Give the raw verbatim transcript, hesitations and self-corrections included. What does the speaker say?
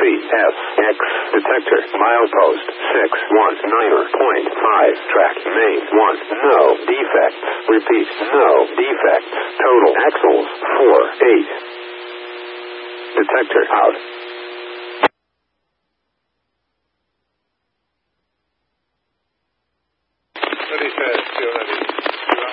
S, X, detector, milepost, six one niner point five, track, main, one, no defects, repeat, no defects, total axles, four, eight, detector, out. Ready, fast, you're ready.